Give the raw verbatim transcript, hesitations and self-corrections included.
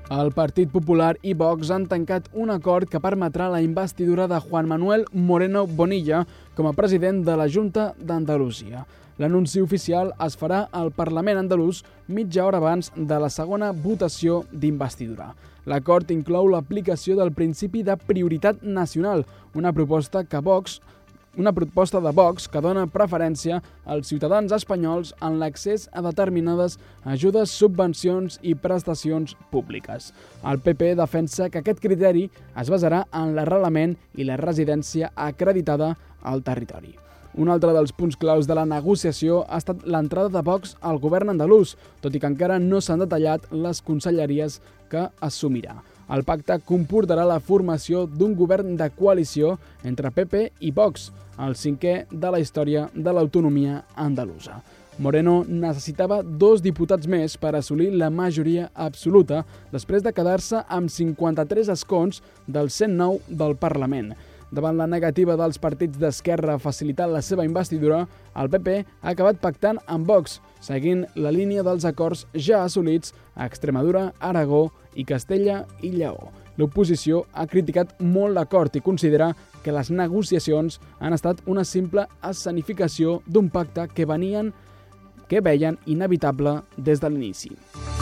El Partit Popular i Vox han tancat un acord que permetrà la investidura de Juan Manuel Moreno Bonilla com a president de la Junta d'Andalusia. L'anunci oficial es farà al Parlament andalús mitja hora abans de la segona votació d'investidura. L'acord inclou l'aplicació del principi de prioritat nacional, una proposta que Vox Una proposta de Vox que dona preferència als ciutadans espanyols en l'accés a determinades ajudes, subvencions i prestacions públiques. El P P defensa que aquest criteri es basarà en l'arrelament i la residència acreditada al territori. Un altre dels punts claus de la negociació ha estat l'entrada de Vox al govern andalús, tot i que encara no s'han detallat les conselleries que assumirà. El pacte comportarà la formació d'un govern de coalició entre P P i Vox, el cinquè de la història de l'autonomia andalusa. Moreno necessitava dos diputats més per assolir la majoria absoluta després de quedar-se amb cinquanta-tres escons dels cent nou del Parlament. Davant la negativa dels partits d'esquerra a facilitar la seva investidura, el P P ha acabat pactant amb Vox, seguint la línia dels acords ja assolits a Extremadura, Aragó i Castella i Lleó. L'oposició ha criticat molt l'acord i considera que les negociacions han estat una simple escenificació d'un pacte que venien, que veien inevitable des de l'inici.